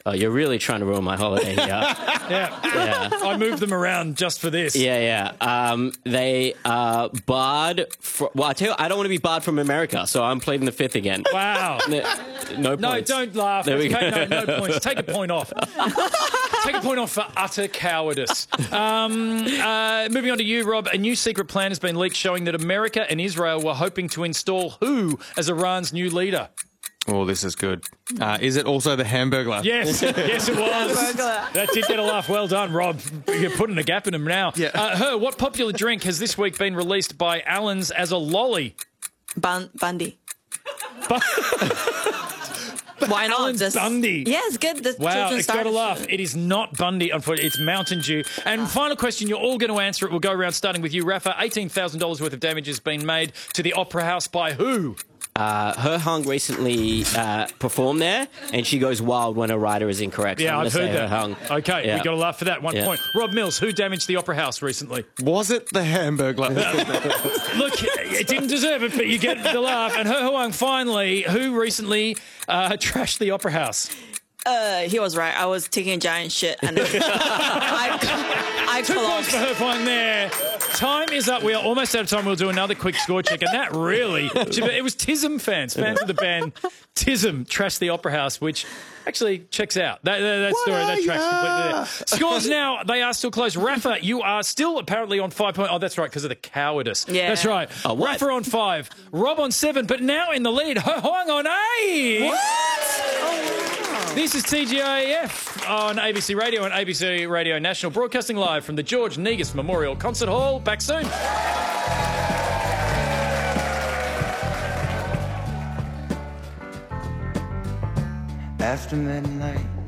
Oh, you're really trying to ruin my holiday here. Yeah. I moved them around just for this. Yeah. They are barred. Well, I tell you, I don't want to be barred from America, so I'm pleading the fifth again. Wow. No points. No, don't laugh. There we go. Okay, no points. Take a point off. Take a point off for utter cowardice. Moving on to you, Rob. A new secret plan has been leaked showing that America and Israel were hoping to install who as Iran's new leader? Oh, this is good. Is it also the Hamburglar? Yes, yes, it was. That did get a laugh. Well done, Rob. You're putting a gap in him now. Yeah. What popular drink has this week been released by Allen's as a lolly? Bundy. Why not? Allen's Bundy. Yeah, it's good. The Wow, children it's got to started- laugh. It is not Bundy, unfortunately. It's Mountain Dew. And final question, you're all going to answer it. We'll go around starting with you, Rafa. $18,000 worth of damage has been made to the Opera House by who? Her Hung recently performed there, and she goes wild when a writer is incorrect. So Yeah, I'm I've gonna heard say that. Her Hung. Okay, Yeah. we got to laugh for that. 1 Yeah. point. Rob Mills, who damaged the Opera House recently? Was it the Hamburglar? Look, it didn't deserve it, but you get the laugh. And Her Hung, finally, who recently trashed the Opera House? He was right. I was taking a giant shit and I 2 points for collapsed. Her Hung there. Time is up. We are almost out of time. We'll do another quick score check. And that really... It was Tism fans of the band Tism trashed the Opera House, which actually checks out. That story, that tracks completely there. Scores now, they are still close. Rafa, you are still apparently on 5 points. Oh, that's right, because of the cowardice. Yeah. That's right. Oh, what? Rafa on 5, Rob on 7, but now in the lead, Her Hung on 8. This is TGIF on ABC Radio and ABC Radio National, broadcasting live from the George Negus Memorial Concert Hall. Back soon. After midnight